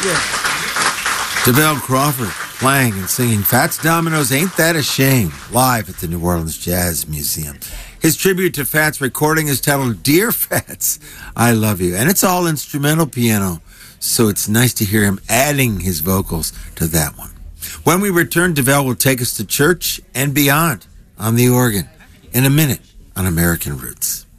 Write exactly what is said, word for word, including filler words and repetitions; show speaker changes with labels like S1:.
S1: Devell Crawford playing and singing Fats Domino's Ain't That a Shame live at the New Orleans Jazz Museum. His tribute to Fats recording is titled Dear Fats, I Love You. And it's all instrumental piano, so it's nice to hear him adding his vocals to that one. When we return, Devell will take us to church and beyond on the organ in a minute on American Roots.